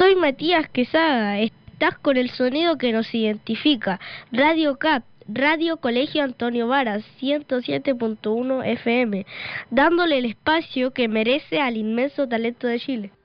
Soy Matías Quesada, estás con el sonido que nos identifica, Radio CAT, Radio Colegio Antonio Varas, 107.1 FM, dándole el espacio que merece al inmenso talento de Chile.